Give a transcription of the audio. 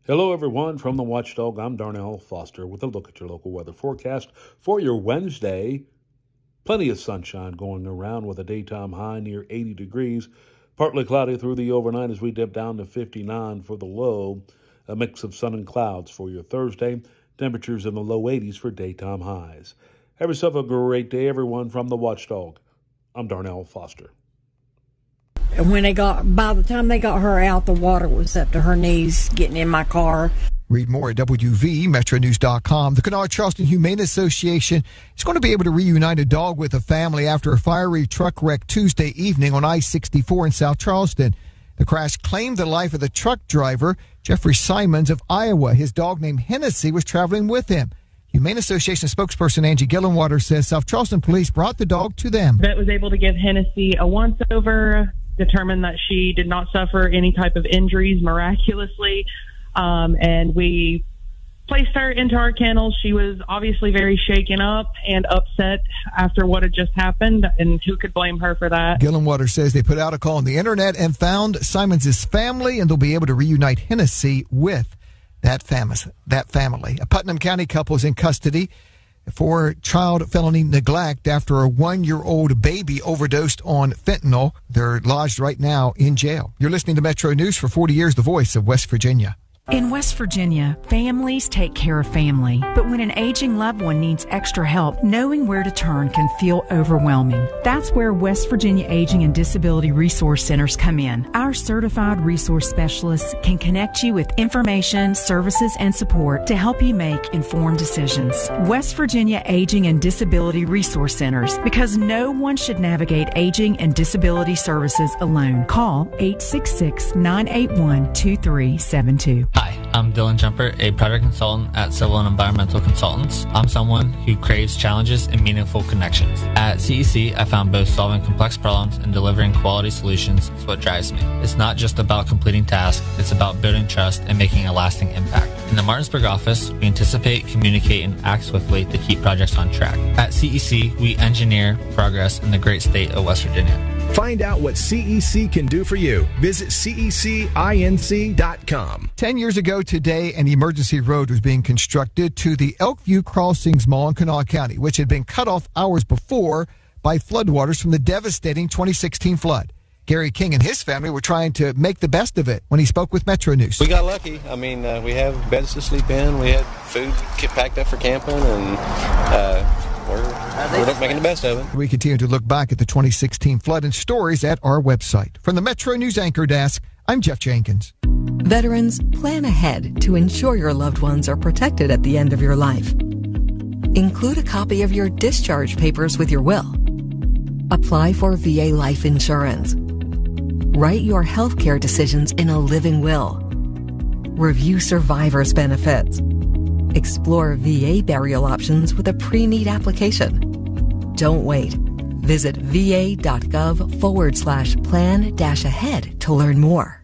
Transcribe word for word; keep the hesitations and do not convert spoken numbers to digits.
Hello, everyone. From the Watchdog, I'm Darnell Foster with a look at your local weather forecast for your Wednesday. Plenty of sunshine going around with a daytime high near eighty degrees. Partly cloudy through the overnight as we dip down to fifty-nine for the low. A mix of sun and clouds for your Thursday. Temperatures in the low eighties for daytime highs. Have yourself a great day, everyone. From the Watchdog, I'm Darnell Foster. And when they got, by the time they got her out, the water was up to her knees getting in my car. Read more at W V Metro News dot com. The Kennard Charleston Humane Association is going to be able to reunite a dog with a family after a fiery truck wreck Tuesday evening on I sixty-four in South Charleston. The crash claimed the life of the truck driver, Jeffrey Simons of Iowa. His dog named Hennessy was traveling with him. Humane Association spokesperson Angie Gillenwater says South Charleston police brought the dog to them. Vet was able to give Hennessy a once-over, determined that she did not suffer any type of injuries miraculously, um, and we placed her into our kennel. She was obviously very shaken up and upset after what had just happened, and who could blame her for that? Gillenwater says they put out a call on the internet and found Simons' family, and they'll be able to reunite Hennessy with that, fam- that family. A Putnam County couple is in custody for child felony neglect after a one-year-old baby overdosed on fentanyl. They're lodged right now in jail. You're listening to Metro News for forty years, the voice of West Virginia. In West Virginia, families take care of family. But when an aging loved one needs extra help, knowing where to turn can feel overwhelming. That's where West Virginia Aging and Disability Resource Centers come in. Our certified resource specialists can connect you with information, services, and support to help you make informed decisions. West Virginia Aging and Disability Resource Centers, because no one should navigate aging and disability services alone. Call eight six six, nine eight one, two three seven two. Hi, I'm Dylan Jumper, a project consultant at Civil and Environmental Consultants. I'm someone who craves challenges and meaningful connections. At C E C, I found both solving complex problems and delivering quality solutions is what drives me. It's not just about completing tasks, it's about building trust and making a lasting impact. In the Martinsburg office, we anticipate, communicate, and act swiftly to keep projects on track. At C E C, we engineer progress in the great state of West Virginia. Find out what C E C can do for you. Visit C E C inc dot com. Ten years ago today, an emergency road was being constructed to the Elkview Crossings Mall in Kanawha County, which had been cut off hours before by floodwaters from the devastating twenty sixteen flood. Gary King and his family were trying to make the best of it when he spoke with Metro News. We got lucky. I mean, uh, we have beds to sleep in. We had food packed up for camping, and uh, we're, we're making the best of it. We continue to look back at the twenty sixteen flood and stories at our website. From the Metro News Anchor Desk, I'm Jeff Jenkins. Veterans, plan ahead to ensure your loved ones are protected at the end of your life. Include a copy of your discharge papers with your will. Apply for V A life insurance. Write your health care decisions in a living will. Review survivor's benefits. Explore V A burial options with a pre-need application. Don't wait. Visit va.gov forward slash plan dash ahead to learn more.